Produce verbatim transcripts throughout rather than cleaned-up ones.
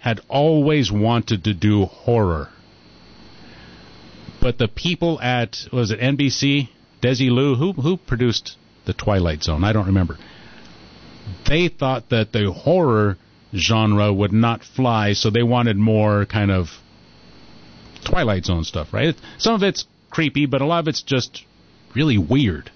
had always wanted to do horror. But the people at, was it N B C, Desi Liu, who, who produced The Twilight Zone? I don't remember. They thought that the horror genre would not fly, so they wanted more kind of Twilight Zone stuff, right? Some of it's creepy, but a lot of it's just really weird.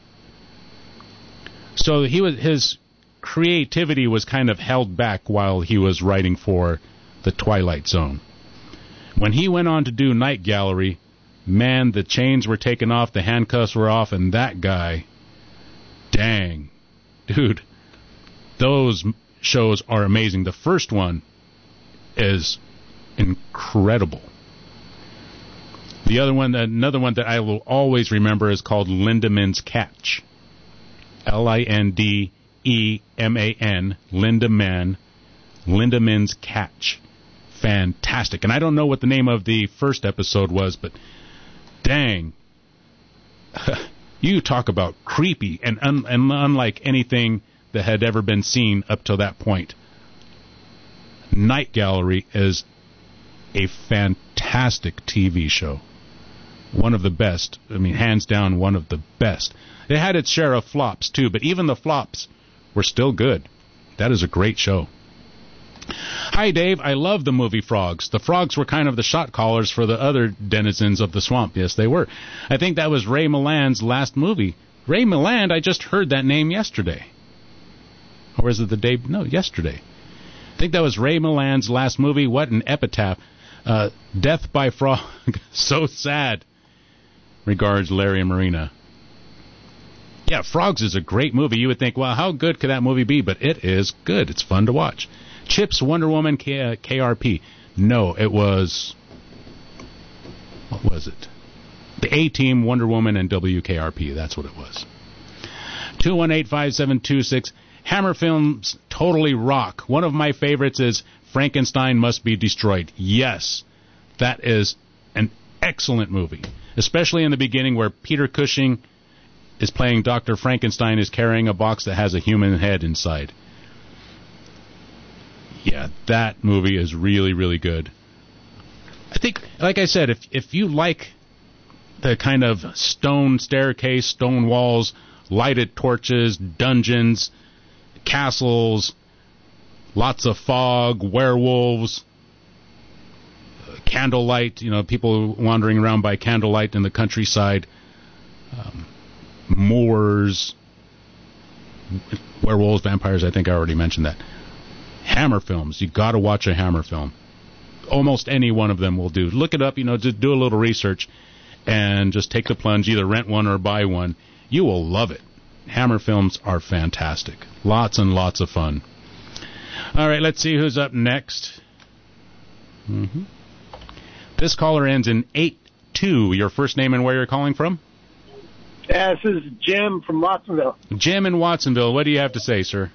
So he was, his creativity was kind of held back while he was writing for The Twilight Zone. When he went on to do Night Gallery, man, the chains were taken off, the handcuffs were off, and that guy, dang, dude, those shows are amazing. The first one is incredible. The other one, another one that I will always remember is called Lindeman's Catch. L I N D E M A N, Lindemann, Lindeman's Catch. Fantastic. And I don't know what the name of the first episode was, but dang. You talk about creepy and, un- and unlike anything that had ever been seen up to that point. Night Gallery is a fantastic T V show. One of the best. I mean, hands down, one of the best. It had its share of flops, too, but even the flops were still good. That is a great show. Hi, Dave. I love the movie Frogs. The frogs were kind of the shot callers for the other denizens of the swamp. Yes, they were. I think that was Ray Milland's last movie. Ray Milland, I just heard that name yesterday. Or is it the day? No, yesterday. I think that was Ray Milland's last movie. What an epitaph. Uh, Death by Frog. So sad. Regards, Larry and Marina. Yeah, Frogs is a great movie. You would think, well, how good could that movie be? But it is good. It's fun to watch. Chips, Wonder Woman, K- uh, K R P. No, it was... What was it? The A-Team, Wonder Woman, and W K R P. That's what it was. two one eight, five seven two six. Hammer Films totally rock. One of my favorites is Frankenstein Must Be Destroyed. Yes, that is an excellent movie. Especially in the beginning where Peter Cushing is playing Doctor Frankenstein, is carrying a box that has a human head inside. Yeah, that movie is really, really good. I think, like I said, if if you like the kind of stone staircase, stone walls, lighted torches, dungeons, castles, lots of fog, werewolves, uh, candlelight, you know, people wandering around by candlelight in the countryside, um, moors, werewolves, vampires, I think I already mentioned that. Hammer films, you got to watch a Hammer film. Almost any one of them will do. Look it up, you know, just do a little research and just take the plunge, either rent one or buy one. You will love it. Hammer films are fantastic. Lots and lots of fun. All right, let's see who's up next. Mm-hmm. This caller ends in eight two. Your first name and where you're calling from? Yeah, this is Jim from Watsonville. Jim in Watsonville. What do you have to say, sir?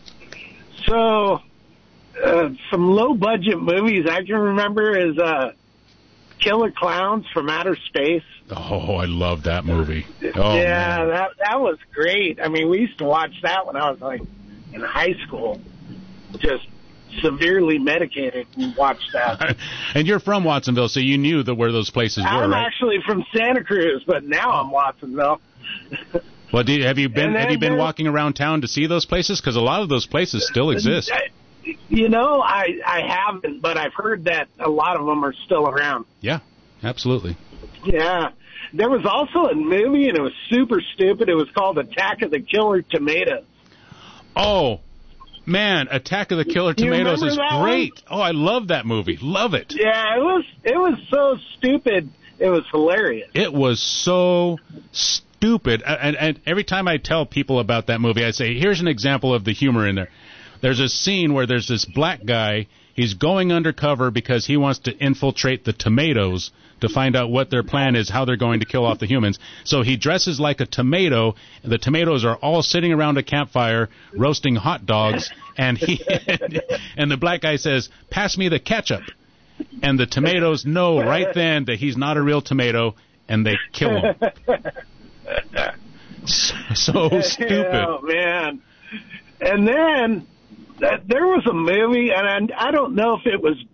So, uh, some low-budget movies I can remember is uh, Killer Clowns from Outer Space. Oh, I love that movie. Oh, yeah, man. that that was great. I mean, we used to watch that when I was like in high school. Just severely medicated and watched that. And you're from Watsonville, so you knew that where those places were, I'm right? actually from Santa Cruz, but now I'm Watsonville. Well, do you, have you been have you been there, walking around town to see those places? Because a lot of those places still exist. You know, I I haven't, but I've heard that a lot of them are still around. Yeah, absolutely. Yeah. There was also a movie, and it was super stupid. It was called Attack of the Killer Tomatoes. Oh, man, Attack of the Killer Tomatoes is great. One? Oh, I love that movie. Love it. Yeah, it was it was so stupid. It was hilarious. It was so stupid. And, and every time I tell people about that movie, I say, here's an example of the humor in there. There's a scene where there's this black guy. He's going undercover because he wants to infiltrate the tomatoes to find out what their plan is, how they're going to kill off the humans. So he dresses like a tomato. And the tomatoes are all sitting around a campfire roasting hot dogs. And he and the black guy says, "Pass me the ketchup." And the tomatoes know right then that he's not a real tomato, and they kill him. So, so stupid. Oh, man. And then uh, there was a movie, and I, I don't know if it was